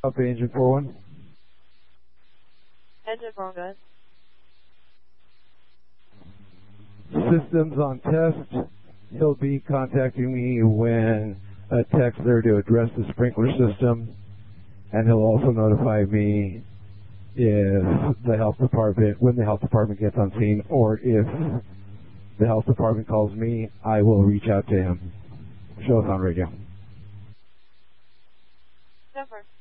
Copy engine 41. Engine 4, good. Systems on test. He'll be contacting me when a tech's there to address the sprinkler system, and he'll also notify me if the health department, when the health department gets on scene, or if the health department calls me, I will reach out to him. Show us on radio. Number.